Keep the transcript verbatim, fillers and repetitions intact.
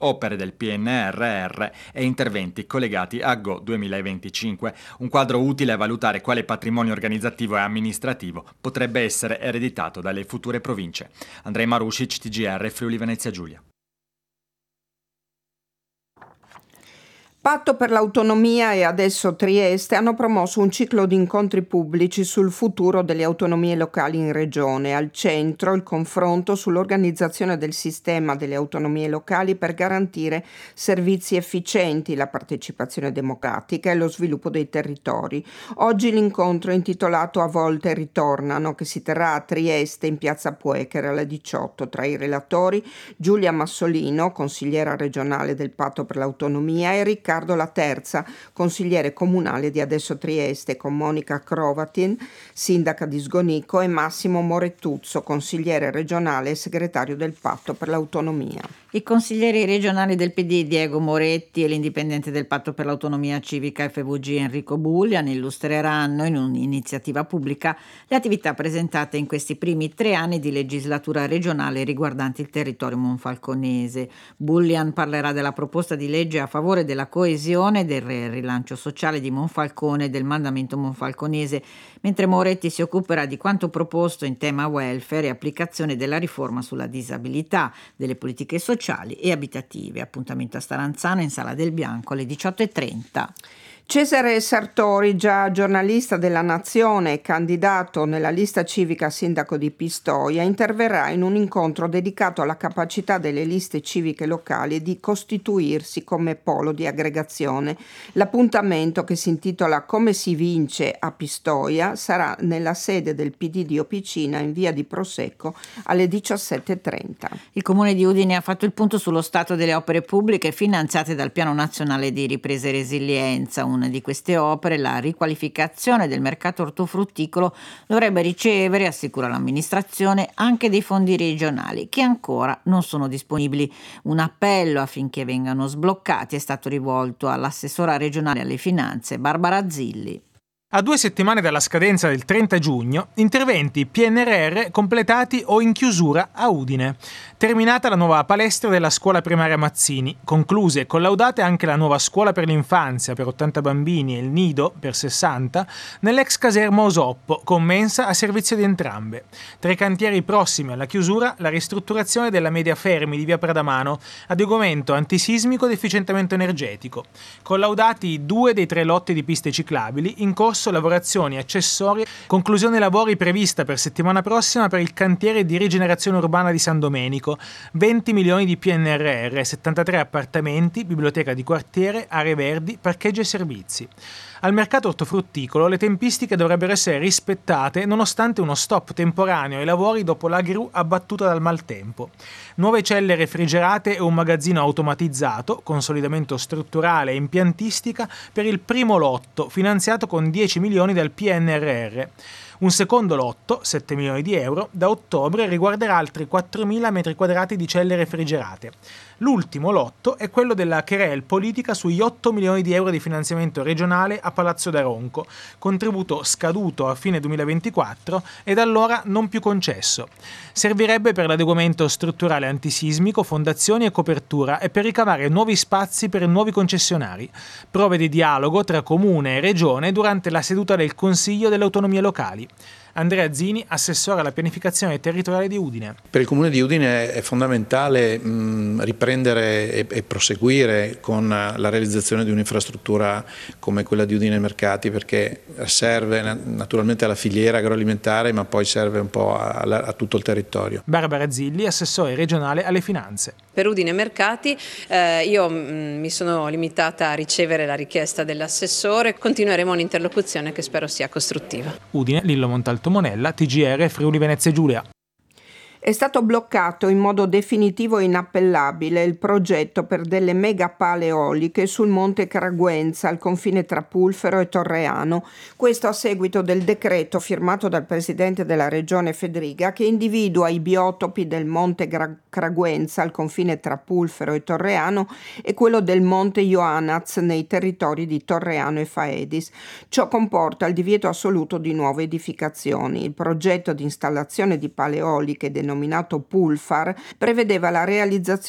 opere del P N R R e interventi collegati a Go duemilaventicinque, un quadro utile a valutare quale patrimonio organizzativo e amministrativo potrebbe essere ereditato dalle future province. Andrei Marušić, T G R, Friuli Venezia Giulia. Patto per l'autonomia e adesso Trieste hanno promosso un ciclo di incontri pubblici sul futuro delle autonomie locali in regione. Al centro il confronto sull'organizzazione del sistema delle autonomie locali per garantire servizi efficienti, la partecipazione democratica e lo sviluppo dei territori. Oggi l'incontro è intitolato A volte ritornano, che si terrà a Trieste in piazza Puecher alle diciotto. Tra i relatori Giulia Massolino, consigliera regionale del Patto per l'autonomia, e Riccardo Riccardo La Terza, consigliere comunale di Adesso Trieste, con Monica Crovatin, sindaca di Sgonico, e Massimo Morettuzzo, consigliere regionale e segretario del Patto per l'autonomia. I consiglieri regionali del P D Diego Moretti e l'indipendente del Patto per l'autonomia civica F V G Enrico Bullian illustreranno in un'iniziativa pubblica le attività presentate in questi primi tre anni di legislatura regionale riguardanti il territorio monfalconese. Bullian parlerà della proposta di legge a favore della coesione, del rilancio sociale di Monfalcone e del mandamento monfalconese, mentre Moretti si occuperà di quanto proposto in tema welfare e applicazione della riforma sulla disabilità, delle politiche sociali e abitative. Appuntamento a Staranzano in Sala del Bianco alle diciotto e trenta. Cesare Sartori, già giornalista della Nazione e candidato nella lista civica sindaco di Pistoia, interverrà in un incontro dedicato alla capacità delle liste civiche locali di costituirsi come polo di aggregazione. L'appuntamento, che si intitola Come si vince a Pistoia, sarà nella sede del P D di Opicina in via di Prosecco alle diciassette e trenta. Il Comune di Udine ha fatto il punto sullo stato delle opere pubbliche finanziate dal Piano Nazionale di Ripresa e Resilienza. Una di queste opere, la riqualificazione del mercato ortofrutticolo, dovrebbe ricevere, assicura l'amministrazione, anche dei fondi regionali che ancora non sono disponibili. Un appello affinché vengano sbloccati è stato rivolto all'assessora regionale alle finanze Barbara Zilli. A due settimane dalla scadenza del trenta giugno, interventi P N R R completati o in chiusura a Udine. Terminata la nuova palestra della scuola primaria Mazzini, concluse e collaudate anche la nuova scuola per l'infanzia per ottanta bambini e il nido per sessanta nell'ex caserma Osoppo, con mensa a servizio di entrambe. Tra i cantieri prossimi alla chiusura, la ristrutturazione della media Fermi di via Pradamano, adeguamento antisismico ed efficientamento energetico. Collaudati due dei tre lotti di piste ciclabili, in corso lavorazioni accessorie, conclusione lavori prevista per settimana prossima per il cantiere di rigenerazione urbana di San Domenico, venti milioni di P N R R, settantatré appartamenti, biblioteca di quartiere, aree verdi, parcheggi e servizi. Al mercato ortofrutticolo le tempistiche dovrebbero essere rispettate nonostante uno stop temporaneo ai lavori dopo la gru abbattuta dal maltempo. Nuove celle refrigerate e un magazzino automatizzato, consolidamento strutturale e impiantistica per il primo lotto, finanziato con dieci milioni dal P N R R. Un secondo lotto, sette milioni di euro, da ottobre riguarderà altri quattromila metri quadrati di celle refrigerate. L'ultimo lotto è quello della querel politica sugli otto milioni di euro di finanziamento regionale a Palazzo d'Aronco, contributo scaduto a fine duemilaventiquattro e da allora non più concesso. Servirebbe per l'adeguamento strutturale antisismico, fondazioni e copertura e per ricavare nuovi spazi per nuovi concessionari. Prove di dialogo tra Comune e Regione durante la seduta del Consiglio delle Autonomie Locali. Andrea Zini, assessore alla pianificazione territoriale di Udine. Per il Comune di Udine è fondamentale mh, riprendere e, e proseguire con la realizzazione di un'infrastruttura come quella di Udine Mercati, perché serve naturalmente alla filiera agroalimentare, ma poi serve un po' a, a tutto il territorio. Barbara Zilli, assessore regionale alle finanze. Per Udine Mercati eh, io mh, mi sono limitata a ricevere la richiesta dell'assessore, continueremo un'interlocuzione che spero sia costruttiva. Udine, Lillo Montalto Monella, T G R, Friuli Venezia Giulia. È stato bloccato in modo definitivo e inappellabile il progetto per delle mega pale eoliche sul monte Craguenza, al confine tra Pulfero e Torreano. Questo a seguito del decreto firmato dal presidente della regione Fedriga, che individua i biotopi del monte Gra- Craguenza al confine tra Pulfero e Torreano e quello del monte Ioannaz nei territori di Torreano e Faedis. Ciò comporta il divieto assoluto di nuove edificazioni. Il progetto di installazione di pale eoliche denominato Pulfar prevedeva la realizzazione